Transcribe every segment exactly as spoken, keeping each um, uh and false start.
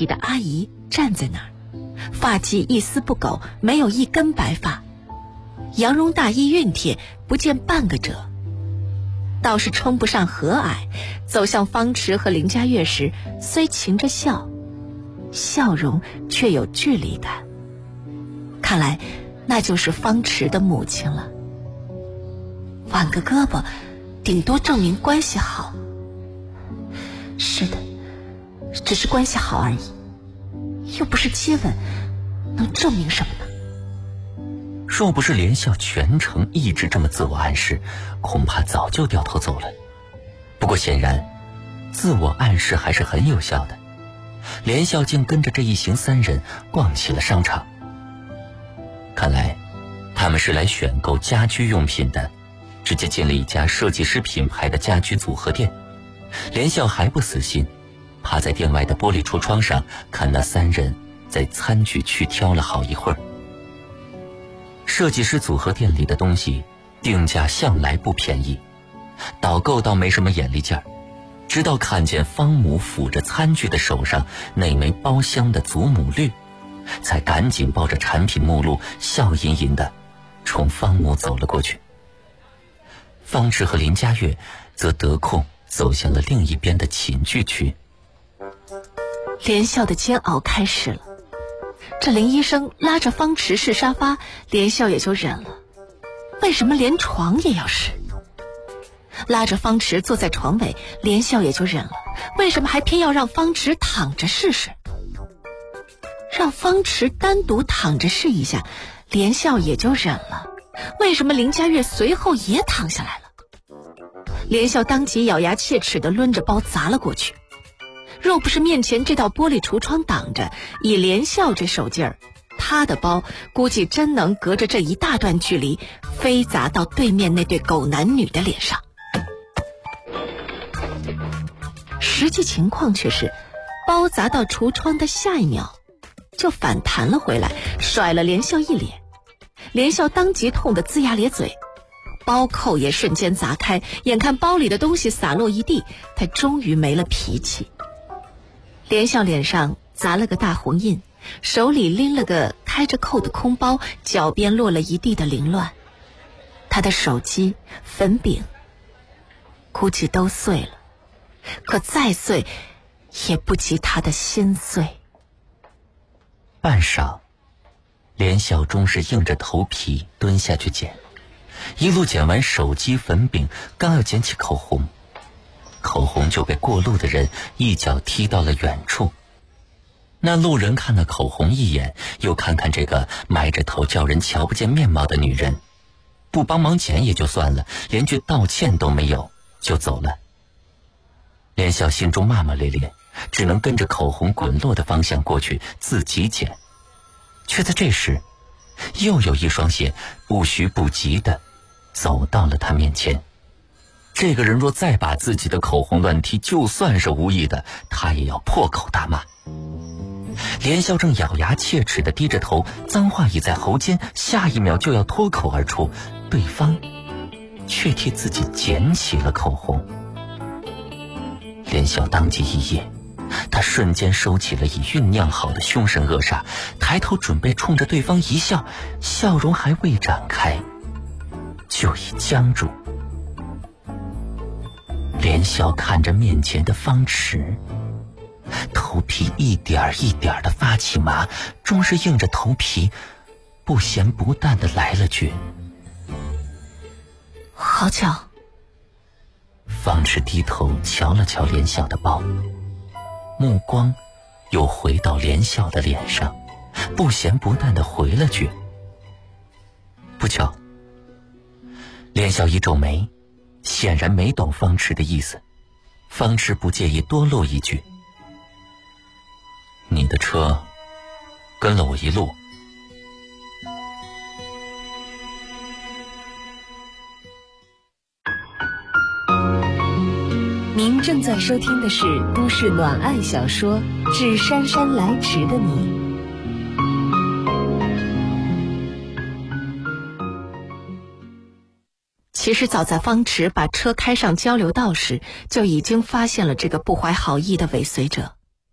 体的阿姨站在那儿，发髻一丝不苟，没有一根白发，羊绒大衣熨帖，不见半个褶，倒是称不上和蔼，走向方池和林佳悦时，虽噙着笑，笑容却有距离感。看来那就是方池的母亲了。挽个胳膊，顶多证明关系好。是的，只是关系好而已，又不是接吻，能证明什么呢？ 若不是连笑全程一直这么自我暗示，恐怕早就掉头走了。不过显然，自我暗示还是很有效的。连笑竟跟着这一行三人逛起了商场。看来，他们是来选购家居用品的，直接进了一家设计师品牌的家居组合店。连笑还不死心，趴在店外的玻璃橱窗上看那三人在餐具区挑了好一会儿。设计师组合店里的东西定价向来不便宜，导购倒没什么眼力劲儿，直到看见方母抚着餐具的手上那枚包香的祖母绿，才赶紧抱着产品目录笑吟吟地冲方母走了过去。方池和林佳悦则得空走向了另一边的寝具区。 连笑的煎熬开始了。这林医生拉着方池试沙发，连笑也就忍了，为什么连床也要试？拉着方池坐在床尾，连笑也就忍了，为什么还偏要让方池躺着试试？让方池单独躺着试一下，连笑也就忍了，为什么林佳悦随后也躺下来了？连笑当即咬牙切齿地抡着包砸了过去。若不是面前这道玻璃橱窗挡着，以连笑这手劲儿，他的包估计真能隔着这一大段距离飞砸到对面那对狗男女的脸上。实际情况却是，包砸到橱窗的下一秒就反弹了回来，甩了连笑一脸。连笑当即痛得龇牙咧嘴，包扣也瞬间砸开，眼看包里的东西洒落一地，他终于没了脾气。连笑脸上砸了个大红印，手里拎了个开着扣的空包，脚边落了一地的凌乱。他的手机、粉饼估计都碎了，可再碎也不及他的心碎。 半晌，连笑终是硬着头皮蹲下去捡，一路捡完手机、粉饼，刚要捡起口红，口红就被过路的人一脚踢到了远处。那路人看了口红一眼，又看看这个埋着头叫人瞧不见面貌的女人，不帮忙捡也就算了，连句道歉都没有就走了。连笑心中骂骂咧咧，只能跟着口红滚落的方向过去自己捡。却在这时，又有一双鞋不徐不急地走到了他面前。这个人若再把自己的口红乱踢，就算是无意的，他也要破口大骂。连笑正咬牙切齿地低着头，脏话已在喉间，下一秒就要脱口而出，对方却替自己捡起了口红。连笑当即一噎，他瞬间收起了已酝酿好的凶神恶煞，抬头准备冲着对方一笑，笑容还未展开，就已僵住。连笑看着面前的方池，头皮一点一点的发起麻，终是硬着头皮不咸不淡的来了句： 好巧。 方池低头瞧了瞧连笑的包，目光又回到连笑的脸上，不咸不淡的回了句：不巧。连笑一皱眉，显然没懂方池的意思。方池不介意多露一句：你的车跟了我一路。 您正在收听的是都市暖爱小说《致姗姗来迟的你》。 其实早在方池把车开上交流道时，就已经发现了这个不怀好意的尾随者。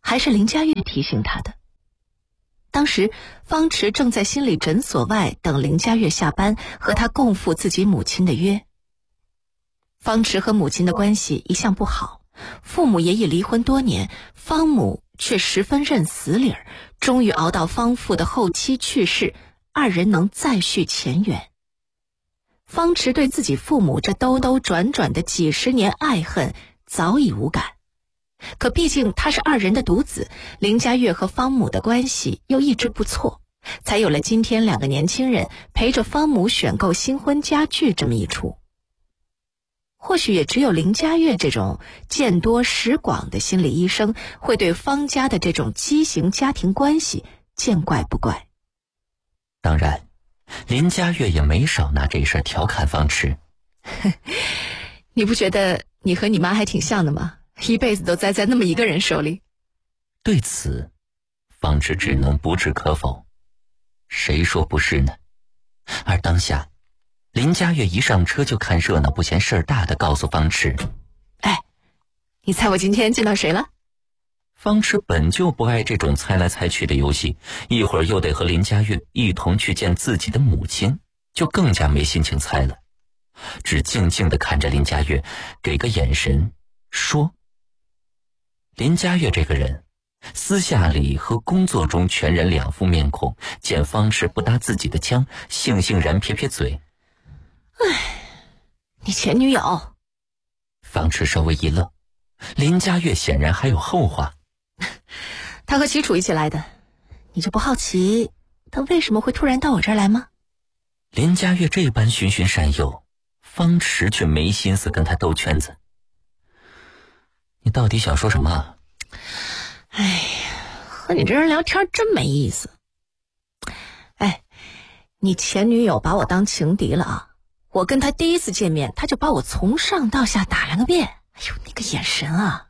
还是林佳悦提醒他的。当时方池正在心理诊所外等林佳悦下班，和他共赴自己母亲的约。方池和母亲的关系一向不好，父母也已离婚多年，方母却十分认死理儿，终于熬到方父的后妻去世，二人能再续前缘。方池对自己父母这兜兜转转的几十年爱恨早已无感，可毕竟他是二人的独子，林佳悦和方母的关系又一直不错，才有了今天两个年轻人陪着方母选购新婚家具这么一出。或许也只有林佳悦这种见多识广的心理医生会对方家的这种畸形家庭关系见怪不怪。 当然林佳悦也没少拿这事调侃方池。 你不觉得你和你妈还挺像的吗？一辈子都栽在那么一个人手里。 对此方池只能不置可否，谁说不是呢？而当下林佳悦一上车就看热闹不嫌事儿大的告诉方池， 哎，你猜我今天见到谁了？ 方池本就不爱这种猜来猜去的游戏，一会儿又得和林佳悦一同去见自己的母亲，就更加没心情猜了，只静静地看着林佳悦，给个眼神说。林佳悦这个人私下里和工作中全然两副面孔，见方池不搭自己的腔，悻悻然撇撇嘴， 唉，你前女友。 方池稍微一愣，林佳悦显然还有后话。 他和齐楚一起来的，你就不好奇他为什么会突然到我这儿来吗？ 林佳悦这般循循善诱，方池却没心思跟他兜圈子。你到底想说什么？ 哎呀，和你这人聊天真没意思。哎，你前女友把我当情敌了啊！我跟她第一次见面，她就把我从上到下打量个遍。哎呦，那个眼神啊！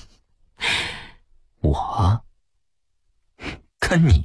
我跟你？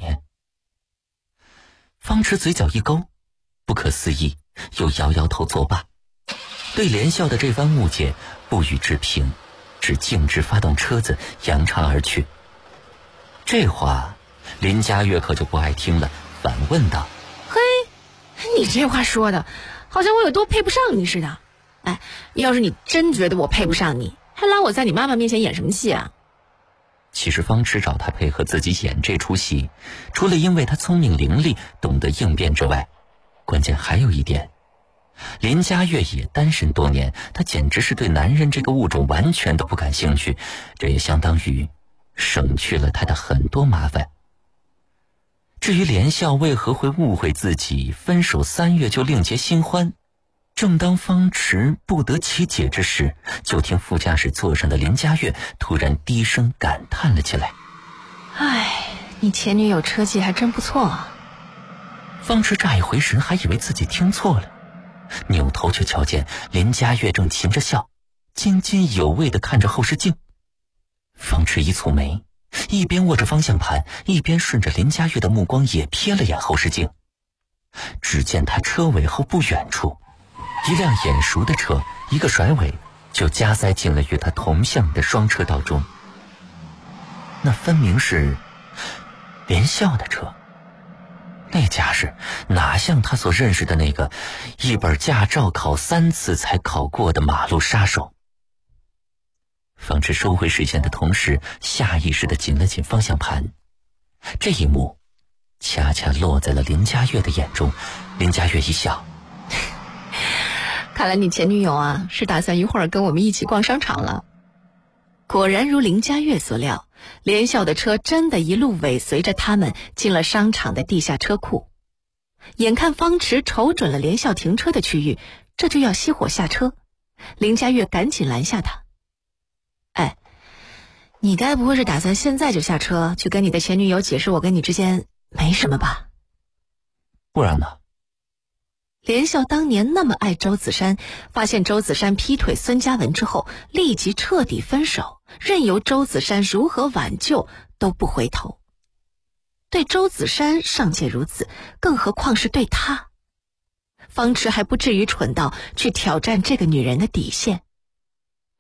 方池嘴角一勾，不可思议，又摇摇头作罢，对连笑的这番误解不予置评，只径直发动车子扬长而去。这话林佳悦可就不爱听了，反问道： 嘿，你这话说的好像我有多配不上你似的。哎，要是你真觉得我配不上你，还拉我在你妈妈面前演什么戏啊？ 其实方池找他配合自己演这出戏，除了因为他聪明伶俐懂得应变之外，关键还有一点，林佳悦也单身多年，他简直是对男人这个物种完全都不感兴趣，这也相当于省去了他的很多麻烦。至于连笑为何会误会自己分手三月就另结新欢，正当方池不得其解之时，就听副驾驶座上的林佳悦突然低声感叹了起来： 哎，你前女友车技还真不错啊。 方池乍一回神，还以为自己听错了，扭头却瞧见林佳悦正噙着笑，津津有味地看着后视镜。方池一蹙眉，一边握着方向盘，一边顺着林佳悦的目光也瞥了眼后视镜。只见他车尾后不远处，一辆眼熟的车一个甩尾就加塞进了与他同向的双车道中。那分明是连笑的车，那架势哪像他所认识的那个一本驾照考三次才考过的马路杀手。方池收回视线的同时，下意识地紧了紧方向盘。这一幕恰恰落在了林佳悦的眼中。林佳悦一笑， 看来你前女友啊是打算一会儿跟我们一起逛商场了。果然如林佳悦所料，连笑的车真的一路尾随着他们进了商场的地下车库。眼看方池瞅准了连笑停车的区域，这就要熄火下车，林佳悦赶紧拦下他。哎，你该不会是打算现在就下车去跟你的前女友解释我跟你之间没什么吧？ 不然呢？ 连笑当年那么爱周子珊，发现周子珊劈腿孙嘉文之后，立即彻底分手，任由周子珊如何挽救都不回头。对周子珊尚且如此，更何况是对他。方池还不至于蠢到去挑战这个女人的底线。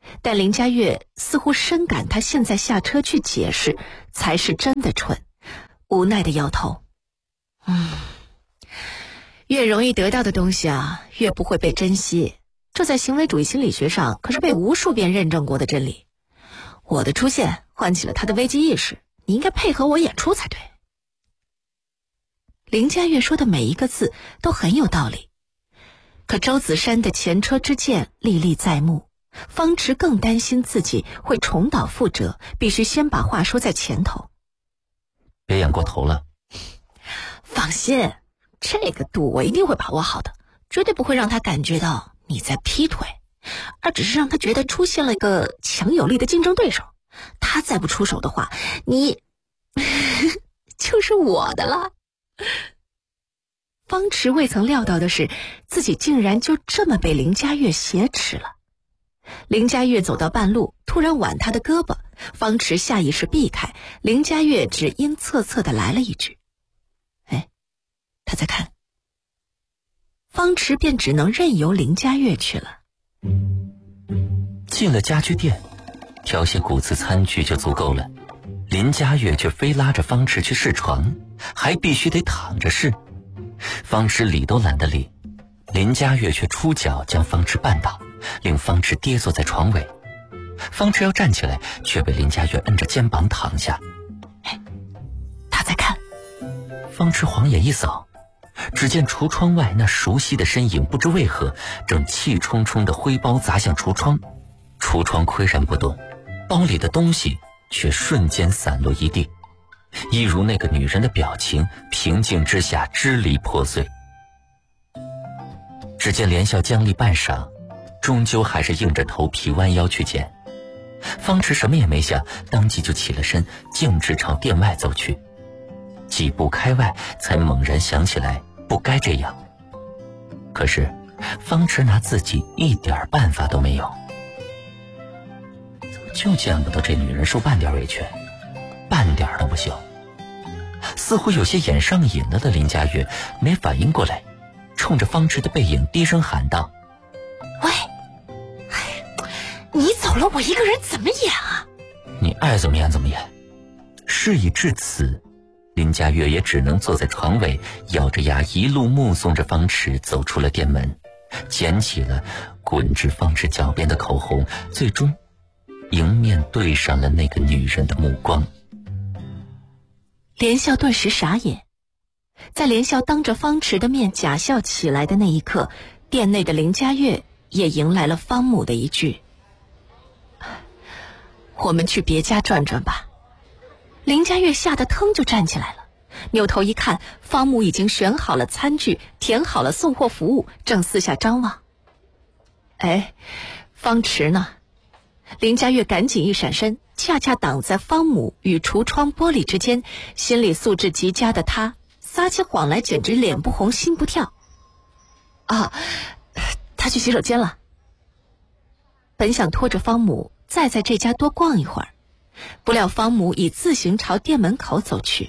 但林佳悦似乎深感他现在下车去解释才是真的蠢，无奈的摇头。嗯，越容易得到的东西啊，越不会被珍惜。这在行为主义心理学上可是被无数遍认证过的真理。我的出现唤起了他的危机意识，你应该配合我演出才对。林佳悦说的每一个字都很有道理，可周子山的前车之鉴历历在目，方池更担心自己会重蹈覆辙，必须先把话说在前头。 别演过头了。 放心，这个度我一定会把握好的，绝对不会让他感觉到你在劈腿，而只是让他觉得出现了一个强有力的竞争对手。他再不出手的话，你就是我的了。方池未曾料到的是，自己竟然就这么被林佳悦挟持了。林佳悦走到半路，突然挽他的胳膊，方池下意识避开，林佳悦只阴恻恻地来了一句：哎，他在看。方池便只能任由林佳悦去了。 进了家居店，挑些骨瓷餐具就足够了，林佳悦却非拉着方池去试床，还必须得躺着试。方池理都懒得理，林佳悦却出脚将方池绊倒，令方池跌坐在床尾。方池要站起来，却被林佳悦摁着肩膀躺下。 哎，他在看。 方池晃眼一扫，只见橱窗外那熟悉的身影不知为何正气冲冲地挥包砸向橱窗，橱窗岿然不动，包里的东西却瞬间散落一地，一如那个女人的表情，平静之下支离破碎。只见连笑僵立半晌，终究还是硬着头皮弯腰去捡。方池什么也没想，当即就起了身，径直朝店外走去。几步开外，才猛然想起来不该这样。可是方池拿自己一点办法都没有。怎么就见不得这女人受半点委屈，半点都不行。似乎有些眼上瘾了的林佳悦没反应过来，冲着方池的背影低声喊道： 喂，你走了我一个人怎么演啊？ 你爱怎么演怎么演。事已至此，林佳悦也只能坐在床尾，咬着牙一路目送着方池走出了店门，捡起了滚至方池脚边的口红，最终迎面对上了那个女人的目光。 连笑顿时傻眼，在连笑当着方池的面假笑起来的那一刻，店内的林佳悦也迎来了方母的一句：我们去别家转转吧。林佳悦吓得腾就站起来了，扭头一看，方母已经选好了餐具，填好了送货服务，正四下张望。哎，方池呢？林佳悦赶紧一闪身，恰恰挡在方母与橱窗玻璃之间，心理素质极佳的他撒起谎来简直脸不红心不跳。啊，他去洗手间了。本想拖着方母再在这家多逛一会儿，不料方母已自行朝店门口走去。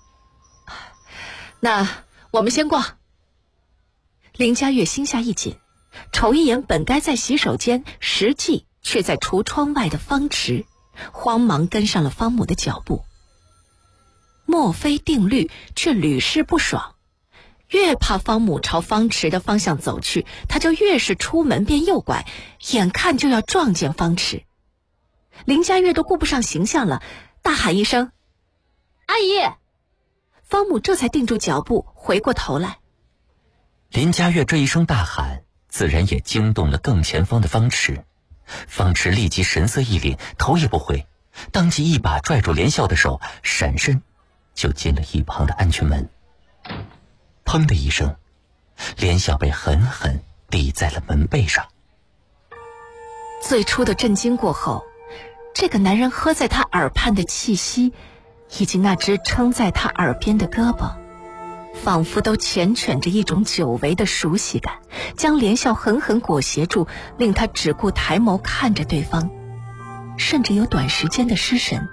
那我们先逛。林佳悦心下一紧，瞅一眼本该在洗手间，实际却在橱窗外的方池，慌忙跟上了方母的脚步。墨菲定律却屡试不爽，越怕方母朝方池的方向走去，他就越是出门便右拐，眼看就要撞见方池。林佳悦都顾不上形象了，大喊一声：阿姨！方母这才定住脚步，回过头来。 林佳悦这一声大喊，自然也惊动了更前方的方池。方池立即神色一凛，头也不回，当即一把拽住连笑的手，闪身就进了一旁的安全门。砰的一声，连笑被狠狠抵在了门背上。 最初的震惊过后，这个男人喝在他耳畔的气息，以及那只撑在他耳边的胳膊，仿佛都缱绻着一种久违的熟悉感，将连笑狠狠裹挟住，令他只顾抬眸看着对方，甚至有短时间的失神。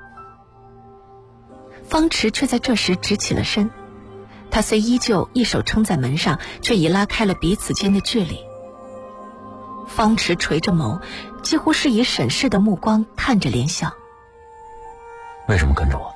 方池却在这时直起了身，他虽依旧一手撑在门上，却已拉开了彼此间的距离。 方池垂着眸，几乎是以审视的目光看着莲笑。 为什么跟着我？